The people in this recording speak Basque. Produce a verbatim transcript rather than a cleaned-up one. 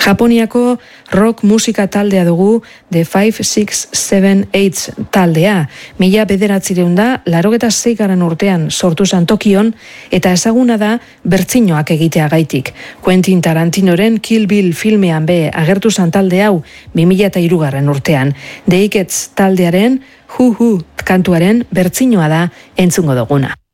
Japoniako rock musika taldea dugu The five six seven eight taldea. Mila bederatzireun da, larogeta zeigaren urtean sortu zan Tokion, eta ezaguna da bertsinoak egitea gaitik. Quentin Tarantinoren Kill Bill filmean be agertu zan talde hau bi mila hirugarren urtean. The Ikets taldearen Hu Hu kantuaren bertsinoa da entzungo duguna.